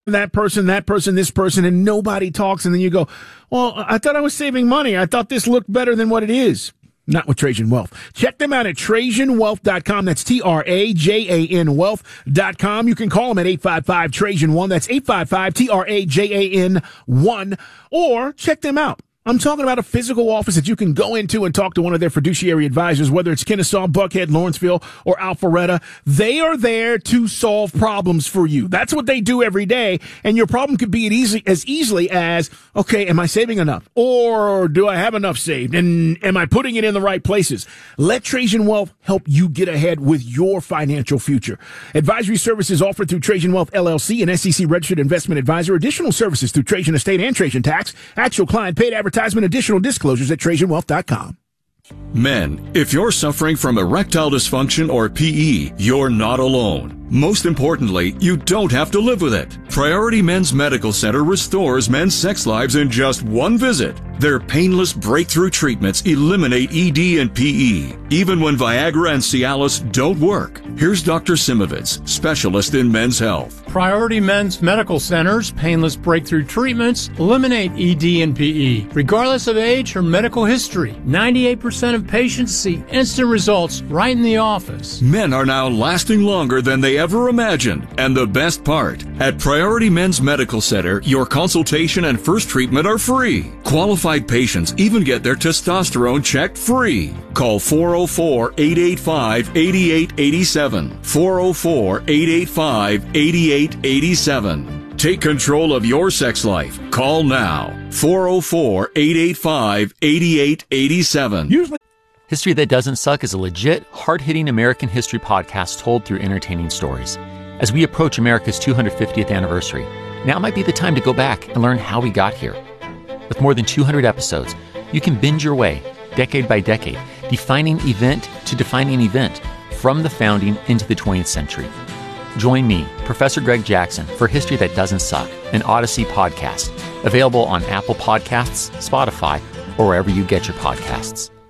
that person, this person, and nobody talks. And then you go, well, I thought I was saving money. I thought this looked better than what it is. Not with Trajan Wealth. Check them out at TrajanWealth.com. That's TRAJAN Wealth.com. You can call them at 855-TRAJAN1. That's 855-TRAJAN1. Or check them out. I'm talking about a physical office that you can go into and talk to one of their fiduciary advisors, whether it's Kennesaw, Buckhead, Lawrenceville, or Alpharetta. They are there to solve problems for you. That's what they do every day. And your problem could be as easily as, okay, am I saving enough? Or do I have enough saved? And am I putting it in the right places? Let Trajan Wealth help you get ahead with your financial future. Advisory services offered through Trajan Wealth LLC, an SEC registered investment advisor. Additional services through Trajan Estate and Trajan Tax. Actual client paid advertisement. Additional disclosures at TrajanWealth.com. Men, if you're suffering from erectile dysfunction or PE, you're not alone. Most importantly, you don't have to live with it. Priority Men's Medical Center restores men's sex lives in just one visit. Their painless breakthrough treatments eliminate ED and PE, even when Viagra and Cialis don't work. Here's Dr. Simovitz, specialist in men's health. Priority Men's Medical Center's painless breakthrough treatments eliminate ED and PE, regardless of age or medical history. 98% of patients see instant results right in the office. Men are now lasting longer than they ever imagined. And the best part, at Priority Men's Medical Center, your consultation and first treatment are free. Qualified patients even get their testosterone checked free. Call 404-885-8887. 404-885-8887. Take control of your sex life. Call now. 404-885-8887. History That Doesn't Suck is a legit, hard-hitting American history podcast told through entertaining stories. As we approach America's 250th anniversary, now might be the time to go back and learn how we got here. With more than 200 episodes, you can binge your way, decade by decade, defining event to defining event, from the founding into the 20th century. Join me, Professor Greg Jackson, for History That Doesn't Suck, an Odyssey podcast, available on Apple Podcasts, Spotify, or wherever you get your podcasts.